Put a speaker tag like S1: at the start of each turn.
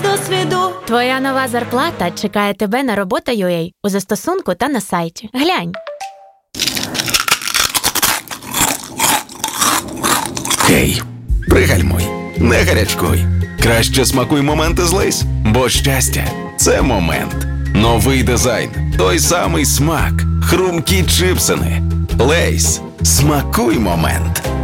S1: досвіду.
S2: Твоя нова зарплата чекає тебе на робота.ua у застосунку та на сайті. Глянь.
S3: Гей, пригальмуй, не гарячкуй. Краще смакуй моменти з Лейс, бо щастя – це момент. Новий дизайн, той самий смак, хрумкі чипсини. Лейс. Смакуй момент.